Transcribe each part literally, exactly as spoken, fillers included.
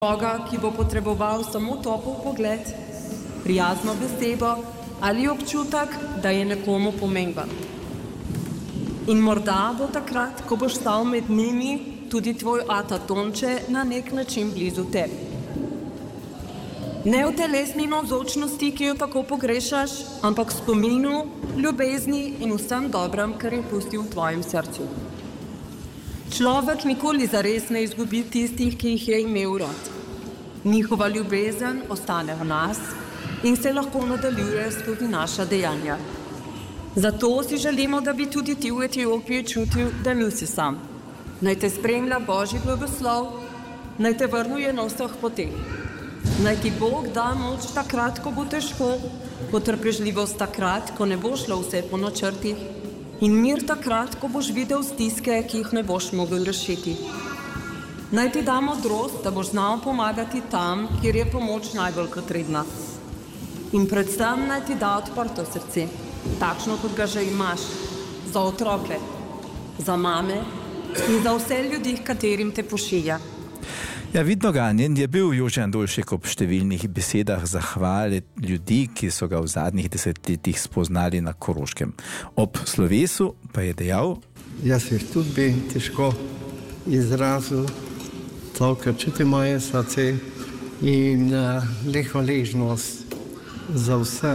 Boga, ki bo potreboval samo topel pogled, prijazno besedo ali občutek, da je nekomu pomemben. In morda bo takrat, ko boš stal med njimi, tudi tvoj ata Tonče na nek način blizu tebi. Ne v telesni navzočnosti, ki jo tako pogrešaš, ampak v spominu, ljubezni in vsem dobrem, kar je pustil v tvojem srcu. Človek nikoli zares ne izgubi tistih, ki jih je imel rad. Njihova ljubezen ostane v nas in se lahko nadaljuje skozi naša dejanja. Zato si želimo, da bi tudi ti v Etiopiji čutil, da nisi sam. Naj te spremlja Božji blagoslov, naj te varuje na vseh poteh. Naj ti Bog da moč takrat, ko bo težko, potrpežljivost takrat, ko ne bo šlo vse po načrtih, in mir takrat, ko boš videl stiske, ki jih ne boš mogel rešiti. Naj ti da modrost, da boš znal pomagati tam, kjer je pomoč najbolj potrebna. In predvsem naj ti da odprto srce, takšno, kot ga že imaš, za otroke, za mame in za vse ljudi, katerim te pošilja. Ja, vidno ganjen je bil Jože Andoljšek ob številnih besedah zahvale ljudi, ki so ga v zadnjih desetletjih spoznali na Koroškem. Ob slovesu pa je dejal: Jaz jih tudi bi težko izrazil to, kar čuti moje srce in uh, le hvaležnost za vse,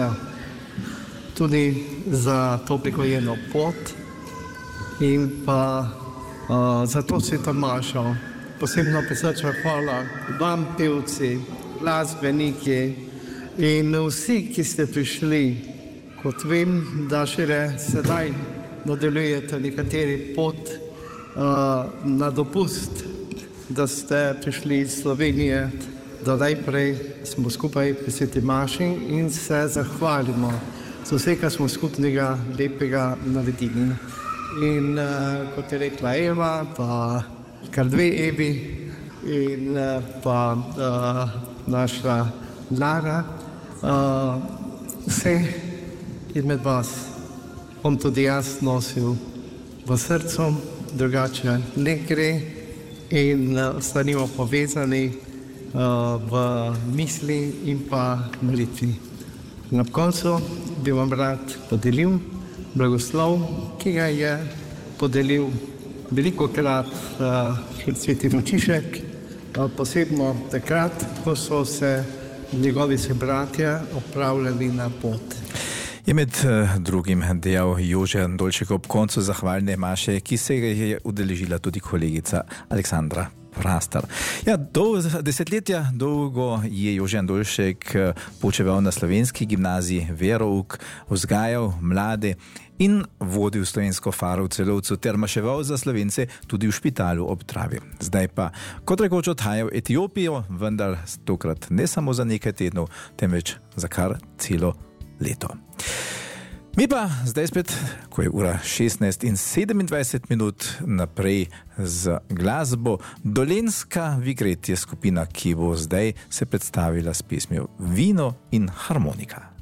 tudi za to prikojeno pot in pa uh, za to sveto mašo. Posebno prisrčna hvala vam, pevci, glasbeniki in vsi, ki ste prišli. Kot vem, da šele sedaj nadaljujete nekateri pot uh, na dopust, da ste prišli iz Slovenije, da najprej smo skupaj pri sveti maši in se zahvalimo za vse, kar smo skupnega lepega naredili. In uh, kot je rekla Eva, pa kar dve Evi in uh, pa uh, naša Lara, uh, vse izmed vas bom tudi jaz nosil v srcu, drugače ne gre in uh, ostanimo povezani uh, v misli in pa molitvi. Na koncu bi vam rad podelil blagoslov, ki ga je podelil veliko krat uh, sveti Frančišek, uh, posebno takrat, ko so se njegovi bratje odpravljali na pot. Je med uh, drugim dejal Jože Andoljšek ob koncu zahvalne maše, ki se ga je udeležila tudi kolegica Aleksandra Prastar. Ja, dol, desetletja dolgo je Jože Andoljšek poučeval na slovenski gimnaziji verouk, vzgajal mlade in vodil slovensko faro v Celovcu ter maševal za Slovence tudi v špitalu ob Dravi. Zdaj pa, kot rekoč, odhaja v Etiopijo, vendar tokrat ne samo za nekaj tednov, temveč za kar celo leto. Mi pa zdaj spet, ko je ura šestnajst in sedemindvajset minut, naprej z glasbo. Dolenjska Vigret je skupina, ki bo zdaj se predstavila s pesmijo Vino in harmonika.